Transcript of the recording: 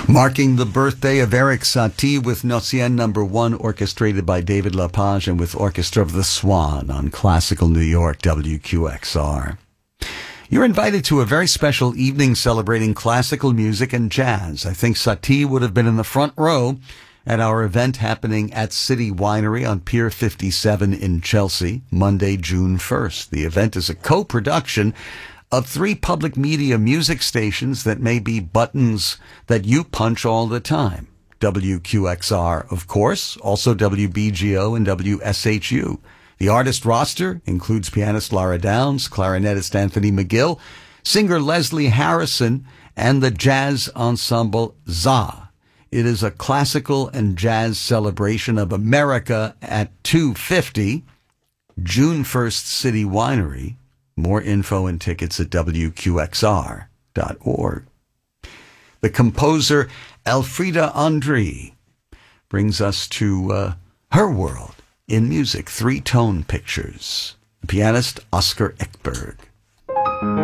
Marking the birthday of Erik Satie with Nocien No. 1, orchestrated by David Lepage and with Orchestra of the Swan on Classical New York, WQXR. You're invited to a very special evening celebrating classical music and jazz. I think Satie would have been in the front row at our event happening at City Winery on Pier 57 in Chelsea, Monday, June 1st. The event is a co-production of 3 public media music stations that may be buttons that you punch all the time. WQXR, of course, also WBGO and WSHU. The artist roster includes pianist Lara Downs, clarinetist Anthony McGill, singer Leslie Harrison, and the jazz ensemble ZA. It is a classical and jazz celebration of America at 250, June 1st, City Winery. More info and tickets at WQXR.org. The composer Elfriede André brings us to her world in music, 3-tone pictures. The pianist Oscar Ekberg.